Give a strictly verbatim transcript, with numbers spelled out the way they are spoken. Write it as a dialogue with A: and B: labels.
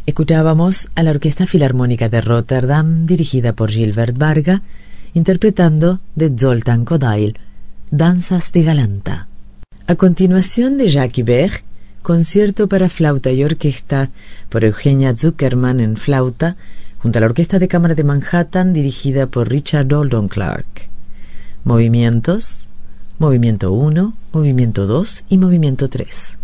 A: Escuchábamos a la Orquesta Filarmónica de Rotterdam, dirigida por Gilbert Varga, interpretando de Zoltán Kodály, Danzas de Galanta. A continuación, de Jacques Ibert, concierto para flauta y orquesta por Eugenia Zuckerman en flauta, junto a la Orquesta de Cámara de Manhattan, dirigida por Richard Oldon Clark. Movimientos: movimiento uno, movimiento dos y movimiento tres.